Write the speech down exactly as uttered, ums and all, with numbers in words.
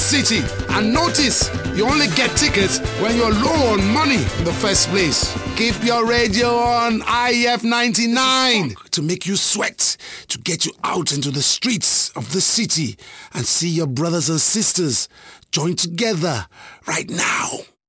city. And notice, you only get tickets when you're low on money in the first place. Keep your radio on I F ninety-nine to make you sweat, to get you out into the streets of the city and see your brothers and sisters join together right now.